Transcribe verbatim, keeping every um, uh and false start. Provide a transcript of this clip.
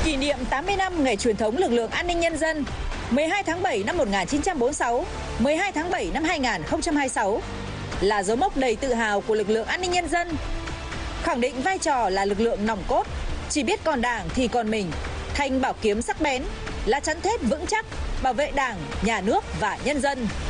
Kỷ niệm tám mươi năm ngày truyền thống lực lượng an ninh nhân dân mười hai tháng bảy năm một nghìn chín trăm bốn mươi sáu, mười hai tháng bảy năm hai nghìn không trăm hai mươi sáu là dấu mốc đầy tự hào của lực lượng an ninh nhân dân. Khẳng định vai trò là lực lượng nòng cốt, chỉ biết còn Đảng thì còn mình, thanh bảo kiếm sắc bén, lá chắn thép vững chắc, bảo vệ Đảng, nhà nước và nhân dân.